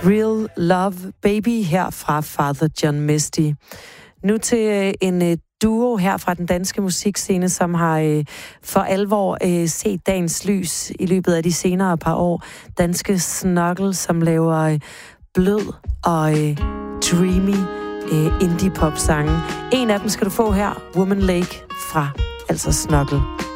Real Love Baby her fra Father John Misty. Nu til en duo her fra den danske musikscene, som har for alvor set dagens lys i løbet af de senere par år. Danske Snuggle, som laver blød og dreamy indie-pop-sange. En af dem skal du få her, Woman Lake fra altså Snuggle.